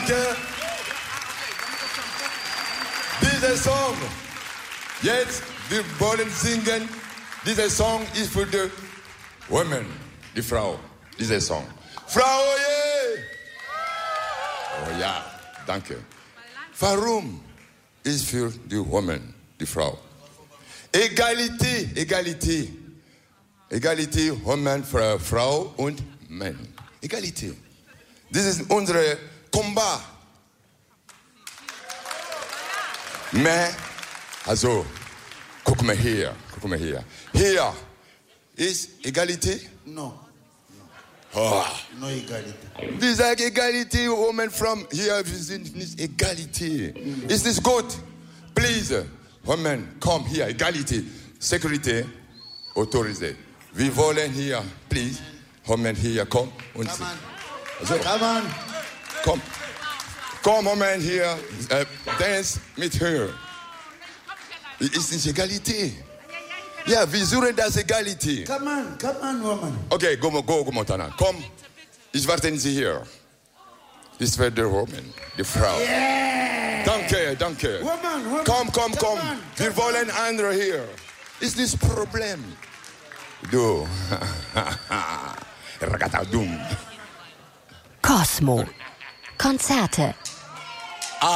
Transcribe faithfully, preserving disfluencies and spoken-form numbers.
Danke. Dieser Song, jetzt, wir wollen singen. Dieser Song ist für die Women, die Frau. Dieser Song. Frau, oje! Oh ja, danke. Warum ist für die Women, die Frau? Egalité, Egalité. Egalité, Women, Frau und Mann. Egalité. Das ist unser Combat. Mais, also, guck mal hier, guck mal hier. Hier ist Egalité? No. Oh. No Egalité. Wir sagen Egalité, Women from hier, wir sind nicht Egalité. Mm. Ist nicht gut? Please, Women, komm hier, Egalité. Security, autorisé. Wir wollen hier, please, Women hier, komm. Und Come on. also, Come on. komm. Komm, Women hier, äh, dance mit her. Ist nicht Egalité. Ja, wir suchen das Egalité. Come on, come on, woman. Okay, go, go, go, Montana. Komm, ich warte Sie hier. Das wird der Woman, die Frau. Yeah. Danke, danke. Woman, woman. Komm, komm, komm. On, Wir wollen andere hier. Ist das Problem? Du. Ragatadum. Cosmo. Konzerte